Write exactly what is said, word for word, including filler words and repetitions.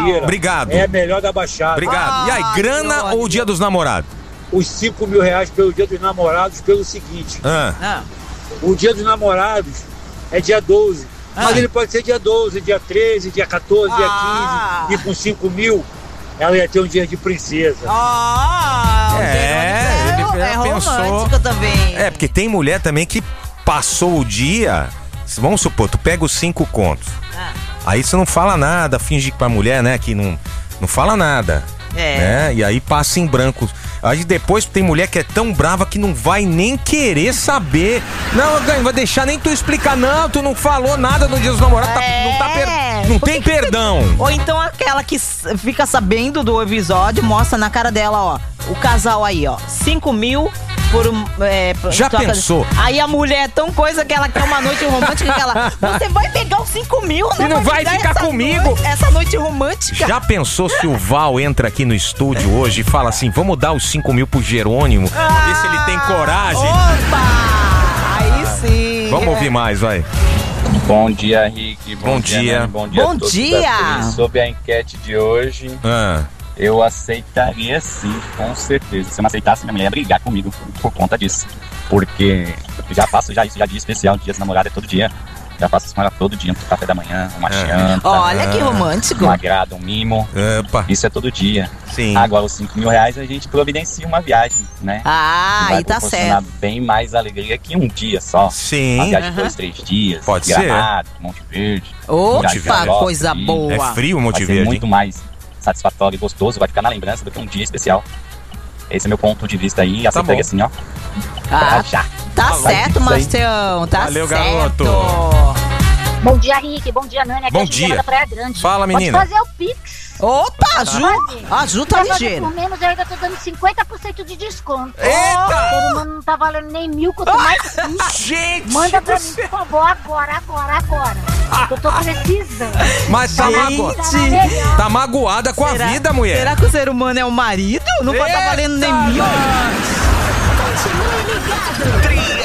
brincadeira. Obrigado. É a melhor da Baixada. Obrigado. E aí, grana ou Dia dos Namorados? Os cinco mil reais pelo Dia dos Namorados pelo seguinte. Ah. Ah. O Dia dos Namorados é dia doze. Ah. Mas ele pode ser dia doze, dia treze, dia quatorze, dia Ah. quinze. E com cinco mil, ela ia ter um dia de princesa. Ah, o É, Jerônimo ele é, é pensou. romântico também. É, porque tem mulher também que passou o dia. Vamos supor, tu pega os cinco contos. Ah. Aí você não fala nada, finge pra mulher, né, que não, não fala nada. É. Né? E aí passa em branco. Aí depois tem mulher que é tão brava que não vai nem querer saber. Não, não vai deixar nem tu explicar. Não, tu não falou nada no Dia dos Namorados. Tá, não tá per... não Por tem que que perdão. você- Ou então aquela que s- fica sabendo do episódio, mostra na cara dela, ó. O casal aí, ó. cinco mil por um. É, por- Já troca de- pensou? Aí a mulher é tão coisa que ela quer uma noite romântica que ela. Você vai pegar os cinco mil, E não me vai dar ficar essa comigo. noite- essa noite romântica. Já pensou se o Val entra aqui no estúdio hoje e fala assim: vamos dar os cinco mil pro Jerônimo? Ver se ele tem coragem. Opa! Aí sim. Vamos ouvir mais, vai. Bom dia, Rick. Bom, Bom dia. Nani. Bom dia Bom a todos dia. da Tri. Sobre a enquete de hoje, Ah. eu aceitaria sim, com certeza. Se eu não aceitasse, minha mulher ia brigar comigo por conta disso. Porque eu já faço já isso, já dia especial, dia dos namorados é todo dia. Já faço isso com ela todo dia, um café da manhã, uma É. janta, Olha que romântico. um agrado, um mimo. Opa. Isso é todo dia. Sim. Agora, os cinco mil reais a gente providencia uma viagem, né? Ah, Que vai aí tá proporcionar certo. bem mais alegria que um dia só. Uma Sim. viagem de Aham. dois, três dias. Pode Gramado, Monte Verde. Opa, Verde, coisa e- boa. É frio o Monte Vai ser Verde, muito hein? mais satisfatório e gostoso, vai ficar na lembrança do que um dia especial. Esse é meu ponto de vista aí, aceitaria bom. assim, ó. Ah, Pra já. tá Fala certo, disso aí. Marcião. Tá Valeu, certo. garoto. Bom dia, Rick. Bom dia, Nani. Aqui Bom é a Juliana dia. da Praia Grande. Fala, menina. Pode fazer o Pix. Opa, a Ju. A Ju tá Pra fazer ligeira. por menos, eu ainda tô dando cinquenta por cento de desconto. Eita! Todo mundo não tá valendo nem mil, quanto mais cinco. Gente! Manda pra do mim, céu. por favor, agora, agora, agora. Eu tô precisando. Mas tá, mago... Gente. tá magoada com a Será- vida, mulher. Será que o ser humano é o marido? Não pode estar valendo nem Eita, mil? nós. Continue ligado.